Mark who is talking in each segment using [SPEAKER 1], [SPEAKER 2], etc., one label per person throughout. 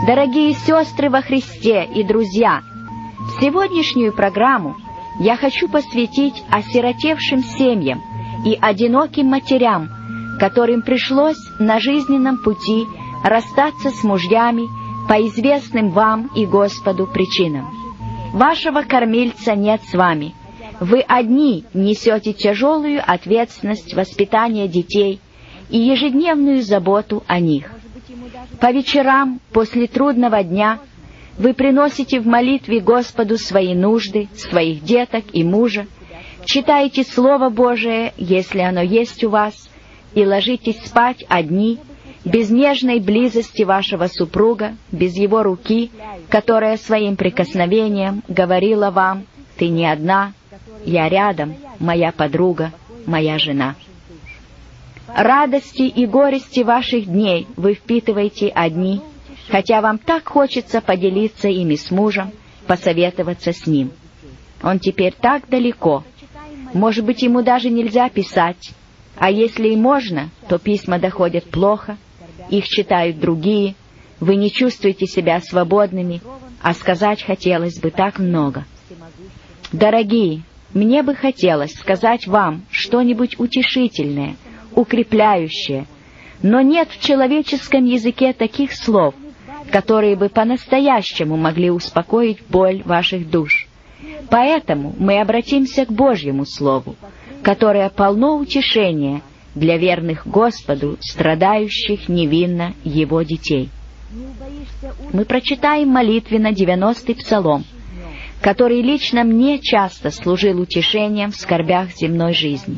[SPEAKER 1] Дорогие сестры во Христе и друзья, сегодняшнюю программу я хочу посвятить осиротевшим семьям и одиноким матерям, которым пришлось на жизненном пути расстаться с мужьями по известным вам и Господу причинам. Вашего кормильца нет с вами. Вы одни несете тяжелую ответственность воспитания детей и ежедневную заботу о них. По вечерам после трудного дня вы приносите в молитве Господу свои нужды, своих деток и мужа, читаете Слово Божие, если оно есть у вас, и ложитесь спать одни, без нежной близости вашего супруга, без его руки, которая своим прикосновением говорила вам: «Ты не одна, я рядом, моя подруга, моя жена». Радости и горести ваших дней вы впитываете одни, хотя вам так хочется поделиться ими с мужем, посоветоваться с ним. Он теперь так далеко, может быть, ему даже нельзя писать, а если и можно, то письма доходят плохо, их читают другие, вы не чувствуете себя свободными, а сказать хотелось бы так много. Дорогие, мне бы хотелось сказать вам что-нибудь утешительное, укрепляющее, но нет в человеческом языке таких слов, которые бы по-настоящему могли успокоить боль ваших душ. Поэтому мы обратимся к Божьему Слову, которое полно утешения для верных Господу, страдающих невинно Его детей. Мы прочитаем молитвенно 90-й псалом, который лично мне часто служил утешением в скорбях земной жизни.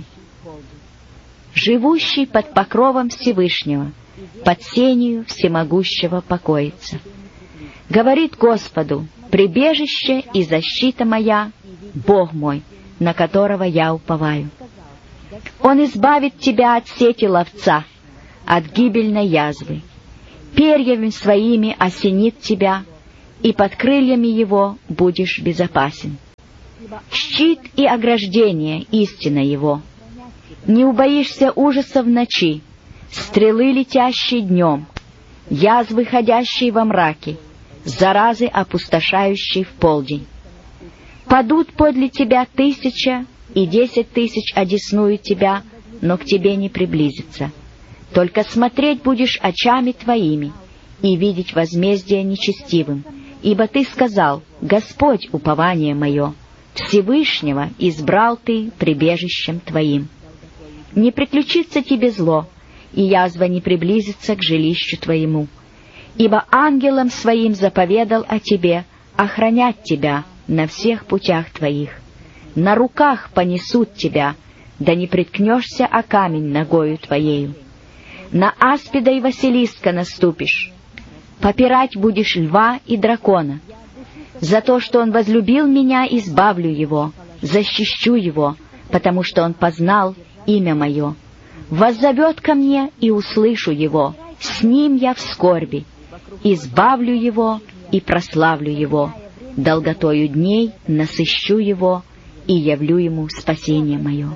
[SPEAKER 1] «Живущий под покровом Всевышнего, под сенью всемогущего покоится. Говорит Господу: прибежище и защита моя, Бог мой, на которого я уповаю. Он избавит тебя от сети ловца, от гибельной язвы. Перьями своими осенит тебя, и под крыльями его будешь безопасен. Щит и ограждение — истина его. Не убоишься ужаса в ночи, стрелы, летящие днем, язвы, ходящие во мраке, заразы, опустошающие в полдень. Падут подле тебя 1000, и 10 000 одесную тебя, но к тебе не приблизится. Только смотреть будешь очами твоими и видеть возмездие нечестивым, ибо ты сказал: Господь, упование мое, Всевышнего избрал ты прибежищем твоим. Не приключится тебе зло, и язва не приблизится к жилищу твоему, ибо ангелом своим заповедал о тебе охранять тебя на всех путях твоих. На руках понесут тебя, да не приткнешься о камень ногою твоею. На аспида и Василиска наступишь, попирать будешь льва и дракона. За то, что он возлюбил меня, избавлю его, защищу его, потому что он познал имя мое. Воззовет ко мне, и услышу его, с ним я в скорби. Избавлю его и прославлю его, долготою дней насыщу его и явлю ему спасение мое».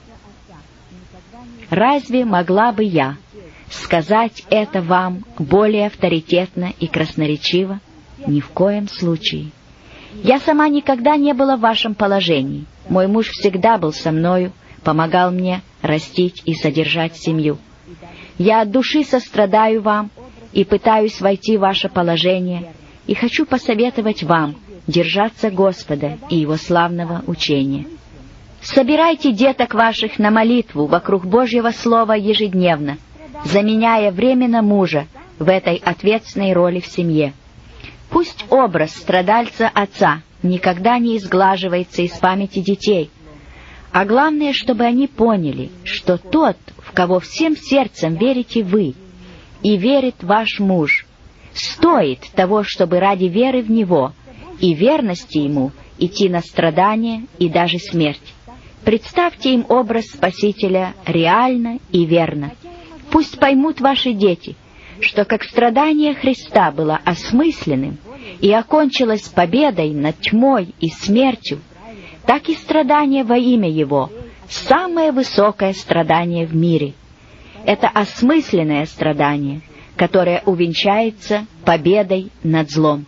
[SPEAKER 1] Разве могла бы я сказать это вам более авторитетно и красноречиво? Ни в коем случае. Я сама никогда не была в вашем положении. Мой муж всегда был со мною, помогал мне растить и содержать семью. Я от души сострадаю вам и пытаюсь войти в ваше положение, и хочу посоветовать вам держаться Господа и Его славного учения. Собирайте деток ваших на молитву вокруг Божьего Слова ежедневно, заменяя временно мужа в этой ответственной роли в семье. Пусть образ страдальца отца никогда не изглаживается из памяти детей, а главное, чтобы они поняли, что тот, в кого всем сердцем верите вы и верит ваш муж, стоит того, чтобы ради веры в него и верности ему идти на страдания и даже смерть. Представьте им образ Спасителя реально и верно. Пусть поймут ваши дети, что как страдание Христа было осмысленным и окончилось победой над тьмой и смертью, так и страдание во имя Его — самое высокое страдание в мире. Это осмысленное страдание, которая увенчается победой над злом.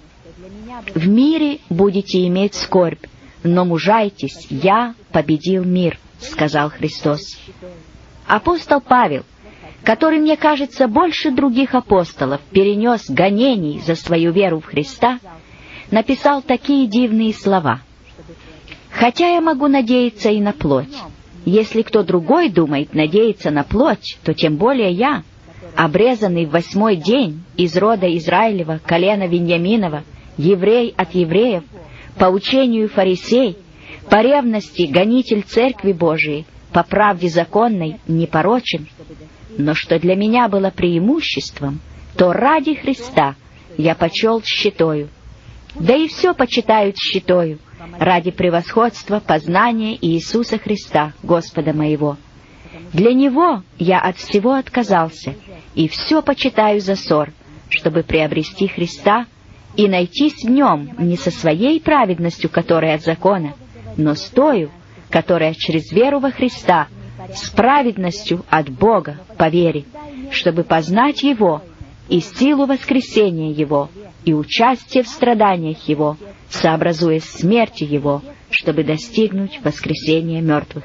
[SPEAKER 1] В мире будете иметь скорбь, но мужайтесь, я победил мир, сказал Христос. Апостол Павел, который, мне кажется, больше других апостолов перенес гонений за свою веру в Христа, написал такие дивные слова: «Хотя я могу надеяться и на плоть, если кто другой думает надеяться на плоть, то тем более я, обрезанный в 8-й день из рода Израилева, колена Виньяминова, еврей от евреев, по учению фарисей, по ревности гонитель Церкви Божией, по правде законной непорочен, но что для меня было преимуществом, то ради Христа я почел щитою, да и все почитают щитою, ради превосходства познания Иисуса Христа, Господа моего. Для Него я от всего отказался, и все почитаю за ссор, чтобы приобрести Христа и найтись в Нем не со своей праведностью, которая от закона, но с тою, которая через веру во Христа, с праведностью от Бога по вере, чтобы познать Его и силу воскресения Его, и участие в страданиях Его, сообразуясь смерти Его, чтобы достигнуть воскресения мертвых.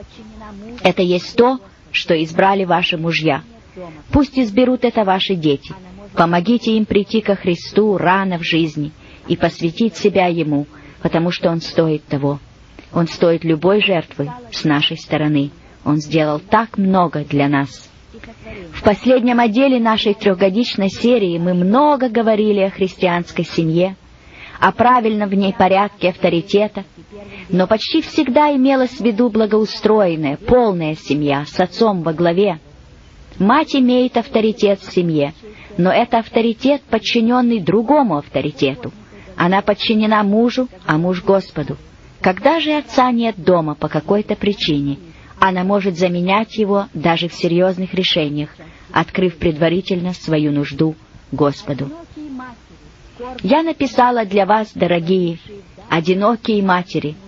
[SPEAKER 1] Это есть то, что избрали ваши мужья. Пусть изберут это ваши дети. Помогите им прийти ко Христу рано в жизни и посвятить себя Ему, потому что Он стоит того. Он стоит любой жертвы с нашей стороны. Он сделал так много для нас. В последнем отделе нашей 3-годичной серии мы много говорили о христианской семье, о правильном в ней порядке авторитета, но почти всегда имелась в виду благоустроенная, полная семья с отцом во главе. Мать имеет авторитет в семье, но это авторитет, подчиненный другому авторитету. Она подчинена мужу, а муж Господу. Когда же отца нет дома по какой-то причине, она может заменять его даже в серьезных решениях, открыв предварительно свою нужду Господу. Я написала для вас, дорогие, одинокие матери,